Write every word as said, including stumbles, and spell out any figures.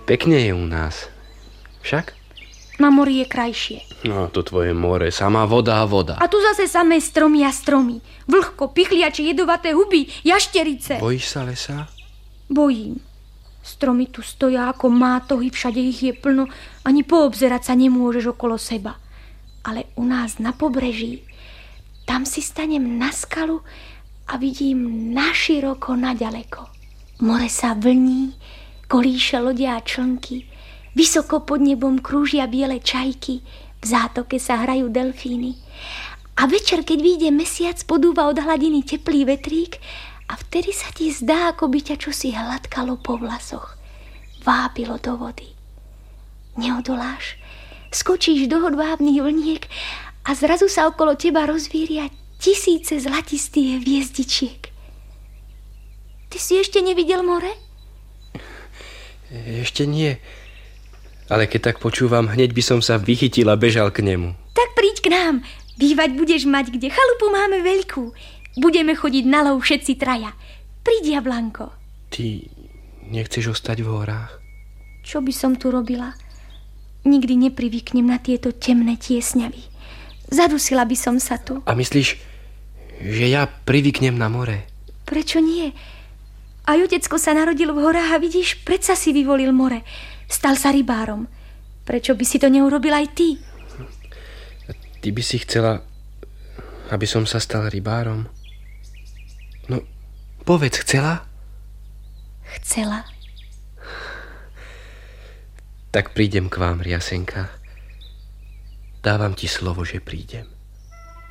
Pekne je u nás. Však? Na mori je krajšie. No, to tvoje more, samá voda a voda. A tu zase samé stromy a stromy. Vlhko, pichliače, jedovaté huby, jašterice. Bojíš sa lesa? Bojím. Stromy tu stoja ako mátohy, všade ich je plno, ani poobzerať sa nemôžeš okolo seba. Ale u nás na pobreží, tam si stanem na skalu a vidím naširoko naďaleko. More sa vlní, kolíše lodia a člnky, vysoko pod nebom krúžia biele čajky, v zátoke sa hrajú delfíny. A večer, keď vyjde mesiac, podúva od hladiny teplý vetrík a vtedy sa ti zdá, ako by ťa čosi hladkalo po vlasoch. Vábilo do vody. Neodoláš, skočíš do hodvábnych vlniek a zrazu sa okolo teba rozvíria tisíce zlatistých hviezdičiek. Ty si ešte nevidel more? Ešte nie. Ale keď tak počúvam, hneď by som sa vychytil a bežal k nemu. Tak príď k nám. Bývať budeš mať kde. Chalupu máme veľkú. Budeme chodiť na lov všetci traja. Príď, Jablanko. Ty nechceš ostať v horách? Čo by som tu robila? Nikdy neprivyknem na tieto temné tiesňavy. Zadusila by som sa tu. A myslíš, že ja privyknem na more? Prečo nie? Aj otecko sa narodil v horách a vidíš, predsa si vyvolil more. Stal sa rybárom. Prečo by si to neurobil aj ty? Ty by si chcela, aby som sa stal rybárom? No, povedz, chcela? Chcela. Tak prídem k vám, Riasenka. Dávam ti slovo, že prídem.